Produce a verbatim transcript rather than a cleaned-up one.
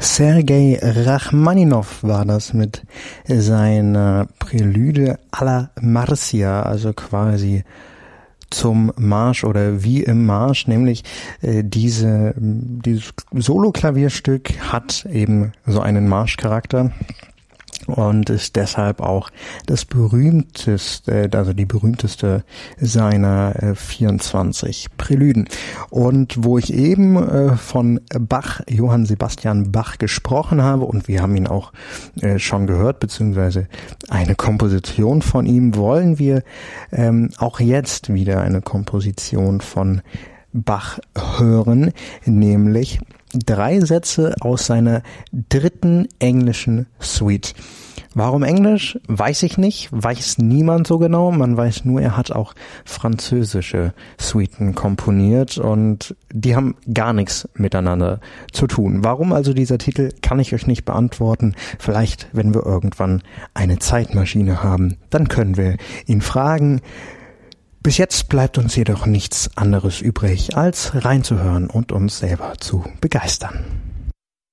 Sergei Rachmaninow war das mit seiner Prälude alla Marcia, also quasi zum Marsch oder wie im Marsch, nämlich äh, diese dieses Solo-Klavierstück hat eben so einen Marschcharakter und ist deshalb auch das berühmteste, also die berühmteste seiner äh, vierundzwanzig Präluden. Und wo ich eben äh, von Bach, Johann Sebastian Bach gesprochen habe, und wir haben ihn auch äh, schon gehört, beziehungsweise eine Komposition von ihm, wollen wir ähm, auch jetzt wieder eine Komposition von Bach hören, nämlich drei Sätze aus seiner dritten englischen Suite. Warum Englisch? Weiß ich nicht, weiß niemand so genau. Man weiß nur, er hat auch französische Suiten komponiert und die haben gar nichts miteinander zu tun. Warum also dieser Titel, kann ich euch nicht beantworten. Vielleicht, wenn wir irgendwann eine Zeitmaschine haben, dann können wir ihn fragen. Bis jetzt bleibt uns jedoch nichts anderes übrig, als reinzuhören und uns selber zu begeistern.